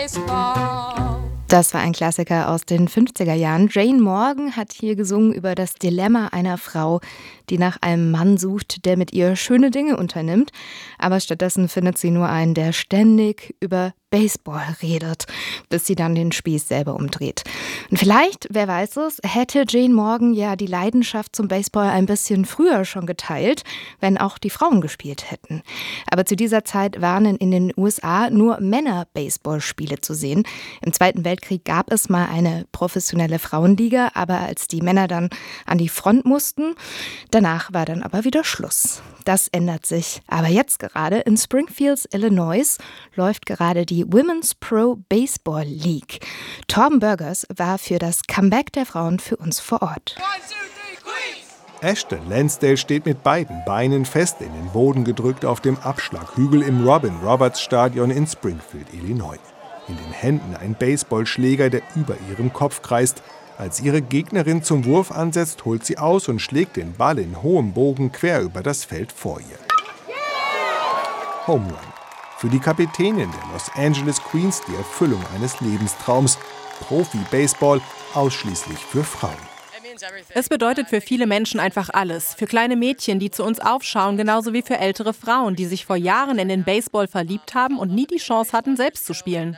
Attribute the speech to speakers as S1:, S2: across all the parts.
S1: baseball.
S2: Das war ein Klassiker aus den 50er Jahren. Jane Morgan hat hier gesungen über das Dilemma einer Frau, die nach einem Mann sucht, der mit ihr schöne Dinge unternimmt. Aber stattdessen findet sie nur einen, der ständig über Baseball redet, bis sie dann den Spieß selber umdreht. Und vielleicht, wer weiß es, hätte Jane Morgan ja die Leidenschaft zum Baseball ein bisschen früher schon geteilt, wenn auch die Frauen gespielt hätten. Aber zu dieser Zeit waren in den USA nur Männer-Baseballspiele zu sehen. Im Zweiten Weltkrieg gab es mal eine professionelle Frauenliga, aber als die Männer dann an die Front mussten, danach war dann aber wieder Schluss. Das ändert sich. Aber jetzt gerade in Springfield, Illinois, läuft gerade die Women's Pro Baseball League. Torben Burgers war für das Comeback der Frauen für uns vor Ort.
S3: Ashton Lansdale steht mit beiden Beinen fest in den Boden gedrückt auf dem Abschlaghügel im Robin Roberts Stadion in Springfield, Illinois. In den Händen ein Baseballschläger, der über ihrem Kopf kreist. Als ihre Gegnerin zum Wurf ansetzt, holt sie aus und schlägt den Ball in hohem Bogen quer über das Feld vor ihr. Home Run. Für die Kapitänin der Los Angeles Queens die Erfüllung eines Lebenstraums. Profi-Baseball ausschließlich für Frauen.
S4: Es bedeutet für viele Menschen einfach alles. Für kleine Mädchen, die zu uns aufschauen, genauso wie für ältere Frauen, die sich vor Jahren in den Baseball verliebt haben und nie die Chance hatten, selbst zu spielen.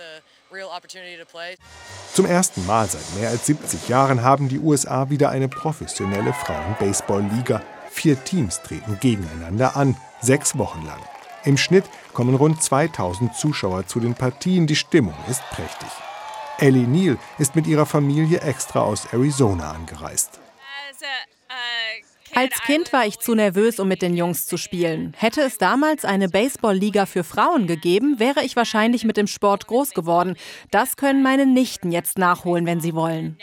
S3: Zum ersten Mal seit mehr als 70 Jahren haben die USA wieder eine professionelle Frauen-Baseball-Liga. 4 Teams treten gegeneinander an, 6 Wochen lang. Im Schnitt kommen rund 2000 Zuschauer zu den Partien. Die Stimmung ist prächtig. Ellie Neal ist mit ihrer Familie extra aus Arizona angereist.
S4: Als Kind war ich zu nervös, um mit den Jungs zu spielen. Hätte es damals eine Baseball-Liga für Frauen gegeben, wäre ich wahrscheinlich mit dem Sport groß geworden. Das können meine Nichten jetzt nachholen, wenn sie wollen.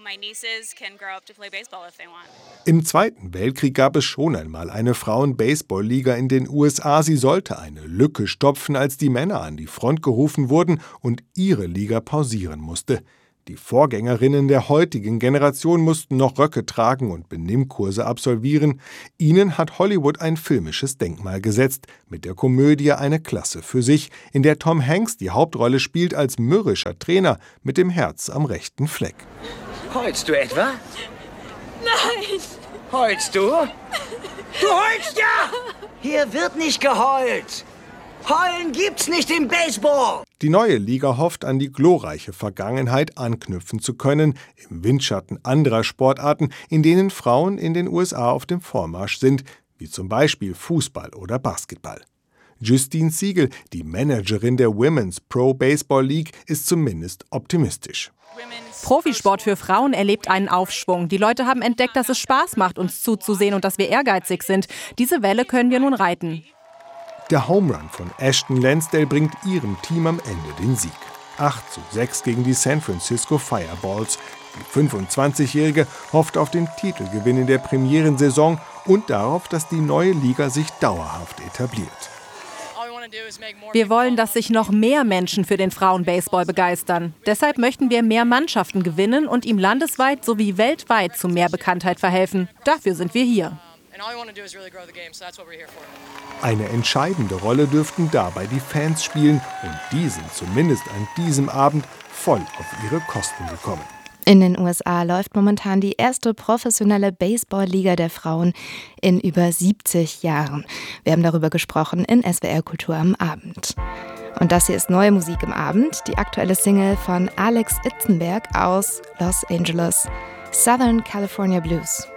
S3: Im Zweiten Weltkrieg gab es schon einmal eine Frauen-Baseball-Liga in den USA. Sie sollte eine Lücke stopfen, als die Männer an die Front gerufen wurden und ihre Liga pausieren musste. Die Vorgängerinnen der heutigen Generation mussten noch Röcke tragen und Benimmkurse absolvieren. Ihnen hat Hollywood ein filmisches Denkmal gesetzt, mit der Komödie Eine Klasse für sich, in der Tom Hanks die Hauptrolle spielt als mürrischer Trainer mit dem Herz am rechten Fleck.
S5: Heulst du etwa?
S1: Nein!
S5: Heulst du? Du heulst ja! Hier wird nicht geheult! Heulen gibt's nicht im Baseball!
S3: Die neue Liga hofft, an die glorreiche Vergangenheit anknüpfen zu können, im Windschatten anderer Sportarten, in denen Frauen in den USA auf dem Vormarsch sind, wie zum Beispiel Fußball oder Basketball. Justine Siegel, die Managerin der Women's Pro Baseball League, ist zumindest optimistisch.
S4: Profisport für Frauen erlebt einen Aufschwung. Die Leute haben entdeckt, dass es Spaß macht, uns zuzusehen und dass wir ehrgeizig sind. Diese Welle können wir nun reiten.
S3: Der Home Run von Ashton Lansdale bringt ihrem Team am Ende den Sieg. 8:6 gegen die San Francisco Fireballs. Die 25-Jährige hofft auf den Titelgewinn in der Premierensaison und darauf, dass die neue Liga sich dauerhaft etabliert.
S4: Wir wollen, dass sich noch mehr Menschen für den Frauenbaseball begeistern. Deshalb möchten wir mehr Mannschaften gewinnen und ihm landesweit sowie weltweit zu mehr Bekanntheit verhelfen. Dafür sind wir hier.
S3: Eine entscheidende Rolle dürften dabei die Fans spielen und die sind zumindest an diesem Abend voll auf ihre Kosten gekommen.
S2: In den USA läuft momentan die erste professionelle Baseball-Liga der Frauen in über 70 Jahren. Wir haben darüber gesprochen in SWR Kultur am Abend. Und das hier ist neue Musik im Abend, die aktuelle Single von Alex Itzenberg aus Los Angeles, Southern California Blues.